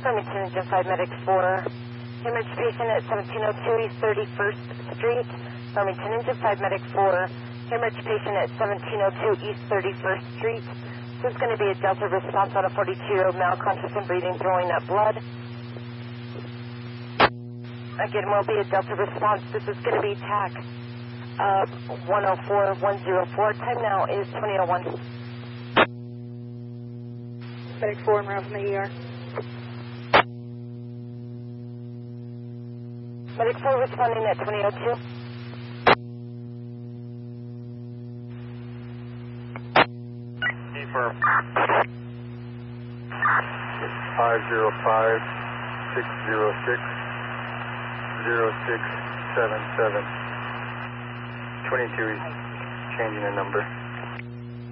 Farmington Engine 5 Medic 4. Hemorrhage patient at 1702 East 31st Street. Farmington Engine 5 Medic 4. Hemorrhage patient at 1702 East 31st Street. This is going to be a Delta response on a 42-year-old male, conscious and breathing, throwing up blood. Again, will be a Delta response. This is going to be TAC 104104. Time now is 20:01. Medic 4 and round from the ER. Medic 4 responding at 20:02. Confirm. 505-606-0677. 22 is changing the number.